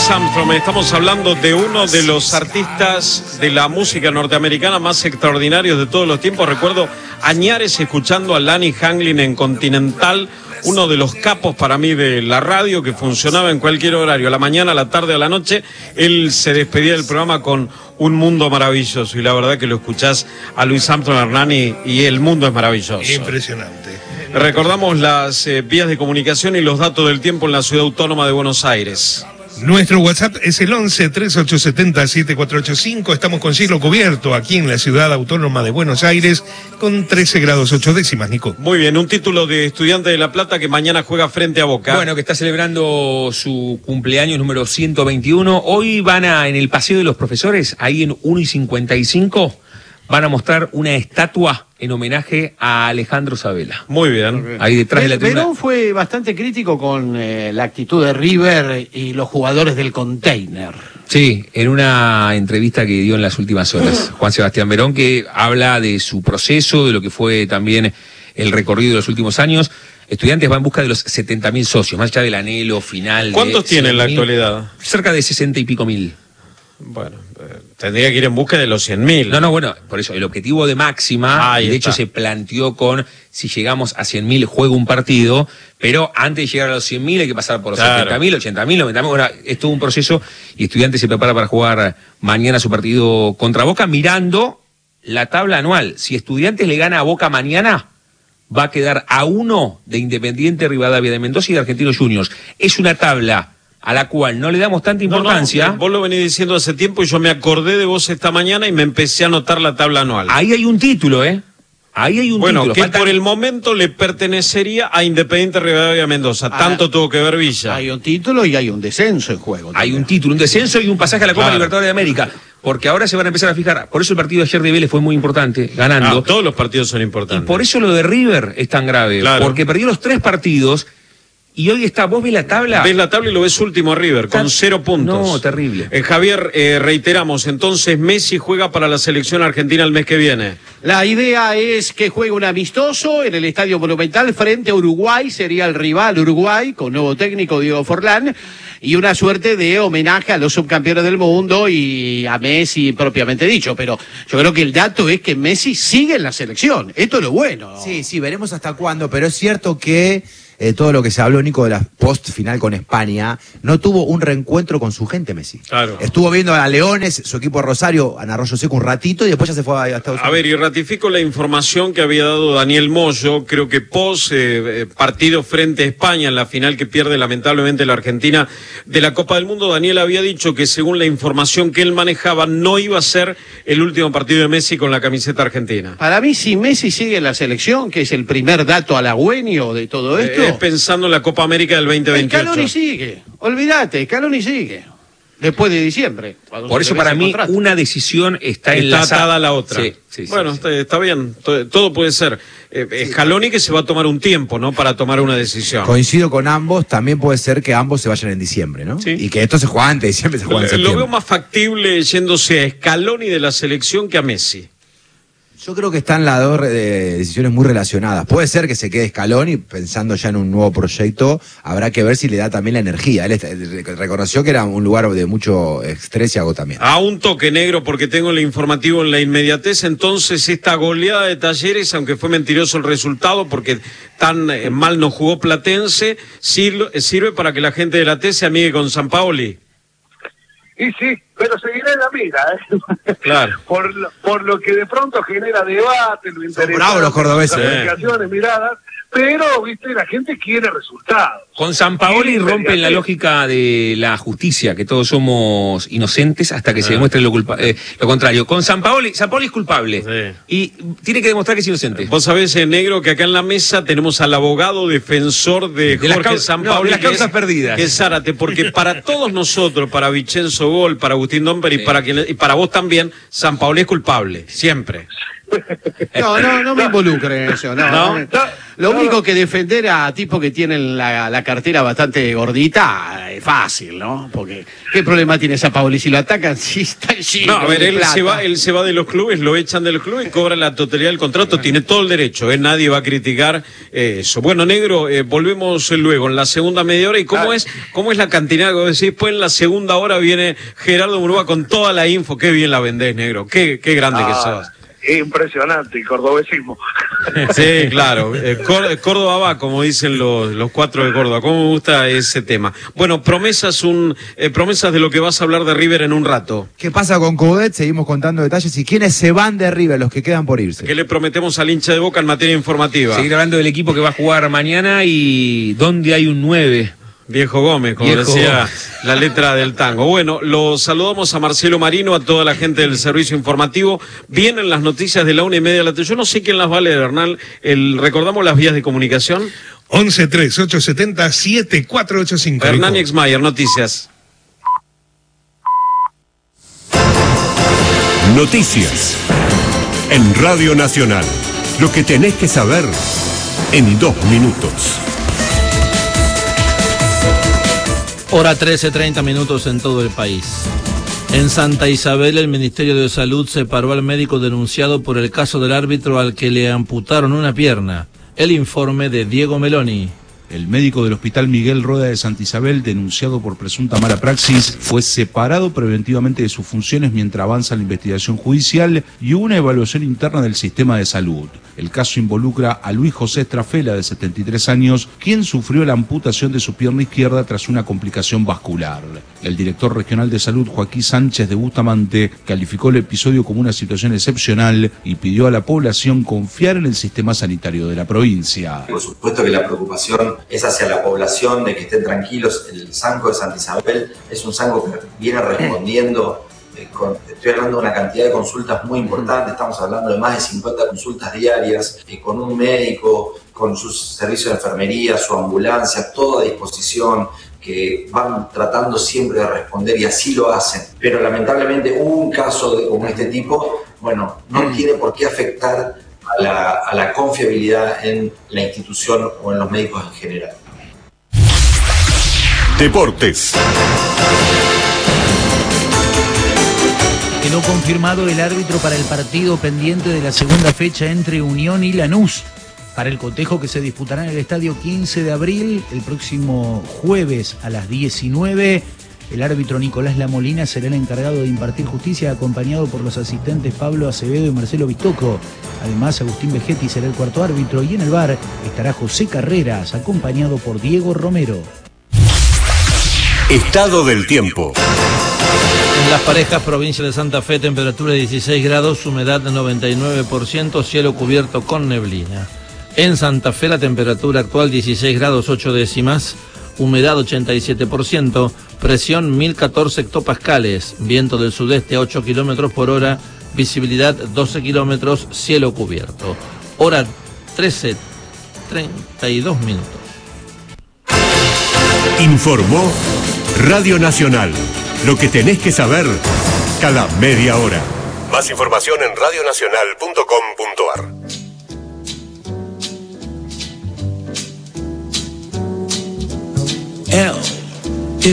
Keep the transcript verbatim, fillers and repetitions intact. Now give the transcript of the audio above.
Louis Armstrong, estamos hablando de uno de los artistas de la música norteamericana más extraordinarios de todos los tiempos. Recuerdo añares escuchando a Lanny Hanglin en Continental, uno de los capos para mí de la radio, que funcionaba en cualquier horario, a la mañana, a la tarde, a la noche. Él se despedía del programa con Un Mundo Maravilloso, y la verdad que lo escuchás a Louis Armstrong Hernani y el mundo es maravilloso. Impresionante. Recordamos las eh, vías de comunicación y los datos del tiempo en la Ciudad Autónoma de Buenos Aires. Nuestro WhatsApp es el once, treinta y ocho setenta, setenta y cuatro ochenta y cinco. Estamos con cielo cubierto aquí en la Ciudad Autónoma de Buenos Aires con trece grados ocho décimas, Nico. Muy bien, un título de Estudiante de La Plata que mañana juega frente a Boca. Bueno, que está celebrando su cumpleaños número ciento veintiuno. Hoy van a, en el Paseo de los Profesores, ahí en uno y cincuenta y cinco, van a mostrar una estatua en homenaje a Alejandro Sabela. Muy bien. Ahí detrás de la tribuna. Verón fue bastante crítico con eh, la actitud de River y los jugadores del container. Sí, en una entrevista que dio en las últimas horas, Juan Sebastián Verón, que habla de su proceso, de lo que fue también el recorrido de los últimos años. Estudiantes va en busca de los setenta mil socios, más allá del anhelo final. ¿Cuántos tiene en la mil, actualidad? Cerca de sesenta y pico mil. Bueno, eh, tendría que ir en busca de los cien mil. No, no, bueno, por eso, el objetivo de máxima, Ahí de está. hecho se planteó con, si llegamos a cien mil, juega un partido, pero antes de llegar a los cien mil hay que pasar por los Claro. setenta mil, ochenta mil, noventa mil, bueno, es todo un proceso, y Estudiantes se prepara para jugar mañana su partido contra Boca, mirando la tabla anual. Si Estudiantes le gana a Boca mañana, va a quedar a uno de Independiente, Rivadavia de Mendoza y de Argentinos Juniors. Es una tabla a la cual no le damos tanta importancia. No, no, vos lo venís diciendo hace tiempo y yo me acordé de vos esta mañana y me empecé a anotar la tabla anual. Ahí hay un título, ¿eh? Ahí hay un bueno, título. que Falta... por el momento le pertenecería a Independiente Rivadavia Mendoza. Ah, Tanto tuvo que ver Villa. Hay un título y hay un descenso en juego. Hay también. un título, un descenso y un pasaje a la Copa Claro. Libertadores de América. Porque ahora se van a empezar a fijar. Por eso el partido de ayer de Vélez fue muy importante, ganando. Ah, todos los partidos son Y importantes. por eso lo de River es tan grave. Claro. Porque perdió los tres partidos y hoy está, vos ves la tabla. Ves la tabla y lo ves último a River, con Está- cero puntos. No, terrible. Eh, Javier, eh, reiteramos, entonces Messi juega para la selección argentina el mes que viene. La idea es que juegue un amistoso en el Estadio Monumental frente a Uruguay, sería el rival Uruguay, con nuevo técnico Diego Forlán, y una suerte de homenaje a los subcampeones del mundo y a Messi propiamente dicho. Pero yo creo que el dato es que Messi sigue en la selección. Esto es lo bueno. Sí, sí, veremos hasta cuándo, pero es cierto que eh, todo lo que se habló, Nico, de la post final con España, no tuvo un reencuentro con su gente, Messi. Claro. Estuvo viendo a Leones, su equipo de Rosario, en Arroyo Seco un ratito y después ya se fue a, a Estados Unidos. A ver, y ratifico la información que había dado Daniel Moyo, creo que pos eh, partido frente a España en la final que pierde lamentablemente la Argentina de la Copa del Mundo. Daniel había dicho que según la información que él manejaba no iba a ser el último partido de Messi con la camiseta argentina. Para mí, si Messi sigue en la selección, que es el primer dato halagüeño de todo esto, Eh, es pensando en la Copa América del veinte veintiocho. Scaloni sigue. Olvídate, Scaloni sigue. Después de diciembre. cuando Por se eso vence para el mí contrato. una decisión está, Está enlazada atada a la otra. Sí, sí, sí, bueno, sí. Está, está bien, todo, todo puede ser. Eh, Scaloni que se va a tomar un tiempo, ¿no? Para tomar una decisión. Coincido con ambos, también puede ser que ambos se vayan en diciembre, ¿no? Sí. Y que esto se juega antes de diciembre, se juega en Lo septiembre. veo más factible yéndose a Scaloni de la selección que a Messi. Yo creo que están las dos eh, decisiones muy relacionadas. Puede ser que se quede Scaloni pensando ya en un nuevo proyecto. Habrá que ver si le da también la energía. Él est- él reconoció que era un lugar de mucho estrés y agotamiento. A un toque negro porque tengo el informativo en la inmediatez. Entonces esta goleada de Talleres, aunque fue mentiroso el resultado porque tan eh, mal nos jugó Platense, sirve, sirve para que la gente de la T se amigue con San Paoli. Y sí, pero seguirá en la mira, ¿eh? Claro. Por lo, por lo que de pronto genera debate, lo interesante. bravos los cordobeses, las eh. explicaciones, miradas, pero, viste, la gente quiere resultados. Con San Paoli Sí, rompen la inmediatez. lógica de la justicia, que todos somos inocentes hasta que se Ah. demuestre lo, culpa eh, lo contrario. Con San Paoli, San Paoli es culpable Sí. y tiene que demostrar que es inocente. Vos sabés, eh, negro, que acá en la mesa tenemos al abogado defensor de, De las Jorge cau- San no, Paoli, de las que es- causas perdidas. que es Zárate, porque para todos nosotros, para Vicenzo Gol, para Agustín Domper y Sí. para quien, y para vos también, San Paoli es culpable, siempre. No, no, no me involucre en eso. No, ¿No? no. Lo único que defender a tipos que tienen la, la cartera bastante gordita, eh, fácil, ¿no? Porque, ¿qué problema tiene esa Paoli? Si lo atacan, sí está lleno No, a ver, de él plata. se va, él se va de los clubes, lo echan del club y cobra la totalidad del contrato. Tiene todo el derecho, ¿eh? Nadie va a criticar eh, eso. Bueno, Negro, eh, volvemos luego en la segunda media hora. ¿Y cómo Ah. es cómo es la cantina que vos decís? Después en la segunda hora viene Gerardo Murúa con toda la info. Qué bien la vendés, Negro. Qué, qué grande que sos. Ah, impresionante, el cordobesismo. Sí, claro. Eh, Cór- Córdoba va, como dicen los, los cuatro de Córdoba. ¿Cómo me gusta ese tema? Bueno, promesas un eh, promesas de lo que vas a hablar de River en un rato. ¿Qué pasa con Coudet? Seguimos contando detalles y quiénes se van de River, los que quedan por irse. ¿Qué le prometemos al hincha de Boca en materia informativa? Seguir hablando del equipo que va a jugar mañana y dónde hay un nueve. Viejo Gómez, como Viejo decía Gómez. la letra del tango. Bueno, los saludamos a Marcelo Marino, a toda la gente del servicio informativo. Vienen las noticias de la una y media de la tarde. Yo no sé quién las va a leer, Hernán. El, recordamos las vías de comunicación. once tres ocho siete cero siete cuatro ocho cinco. Hernán Exmayer, noticias. Noticias. En Radio Nacional. Lo que tenés que saber en dos minutos. Hora trece, treinta minutos en todo el país. En Santa Isabel, el Ministerio de Salud separó al médico denunciado por el caso del árbitro al que le amputaron una pierna. El informe de Diego Meloni. El médico del Hospital Miguel Roda de Santa Isabel, denunciado por presunta mala praxis, fue separado preventivamente de sus funciones mientras avanza la investigación judicial y una evaluación interna del sistema de salud. El caso involucra a Luis José Estrafela, de setenta y tres años, quien sufrió la amputación de su pierna izquierda tras una complicación vascular. El director regional de salud, Joaquín Sánchez de Bustamante, calificó el episodio como una situación excepcional y pidió a la población confiar en el sistema sanitario de la provincia. Por supuesto que la preocupación es hacia la población, de que estén tranquilos. El Sanco de Santa Isabel es un Sanco que viene respondiendo, eh, con, estoy hablando de una cantidad de consultas muy importante, estamos hablando de más de cincuenta consultas diarias, eh, con un médico, con sus servicios de enfermería, su ambulancia, todo a disposición, que van tratando siempre de responder y así lo hacen. Pero lamentablemente un caso de, como este tipo, bueno, no tiene por qué afectar A la, a la confiabilidad en la institución o en los médicos en general. Deportes. Quedó confirmado el árbitro para el partido pendiente de la segunda fecha entre Unión y Lanús, para el cotejo que se disputará en el estadio quince de abril, el próximo jueves a las diecinueve. El árbitro Nicolás Lamolina será el encargado de impartir justicia, acompañado por los asistentes Pablo Acevedo y Marcelo Bistoco. Además, Agustín Vegetti será el cuarto árbitro y en el V A R estará José Carreras, acompañado por Diego Romero. Estado del tiempo. En Las Parejas, provincia de Santa Fe, temperatura de dieciséis grados, humedad de noventa y nueve por ciento, cielo cubierto con neblina. En Santa Fe, la temperatura actual dieciséis grados ocho décimas, humedad ochenta y siete por ciento, presión mil catorce hectopascales, viento del sudeste a ocho kilómetros por hora, visibilidad doce kilómetros, cielo cubierto. Hora trece, treinta y dos minutos. Informó Radio Nacional. Lo que tenés que saber cada media hora. Más información en radionacional punto com punto ar.